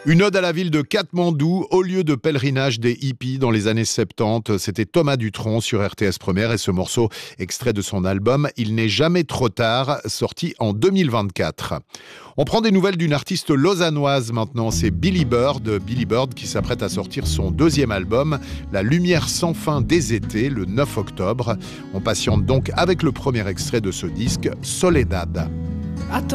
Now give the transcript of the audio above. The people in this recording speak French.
Une ode à la ville de Katmandou, au lieu de pèlerinage des hippies dans les années 70. C'était Thomas Dutronc sur RTS Première et ce morceau, extrait de son album « Il n'est jamais trop tard », sorti en 2024. On prend des nouvelles d'une artiste lausannoise maintenant, c'est Billy Bird qui s'apprête à sortir son deuxième album, La lumière sans fin des étés, le 9 octobre. On patiente donc avec le premier extrait de ce disque, Soledad.